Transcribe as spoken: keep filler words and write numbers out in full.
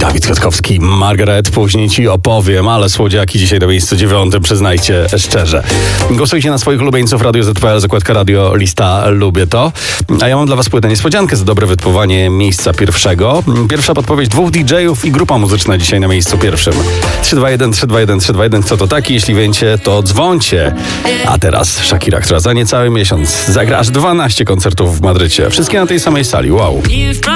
Dawid Kwiatkowski, Margaret, później ci opowiem, ale słodziaki dzisiaj na miejscu dziewiątym, przyznajcie szczerze. Głosujcie na swoich ulubieńców, Radio Z P L, zakładka radio, lista Lubię To. A ja mam dla was płytę niespodziankę za dobre wytypowanie miejsca pierwszego. Pierwsza podpowiedź dwóch D J-ów i grupa muzyczna dzisiaj na miejscu pierwszym. trzy dwa jeden, trzy dwa jeden, trzy dwa jeden, co to taki? Jeśli wiecie, to dzwońcie. A teraz Shakira, która za niecały miesiąc zagra aż dwanaście koncertów w Madrycie. Wszystkie na tej samej sali, wow.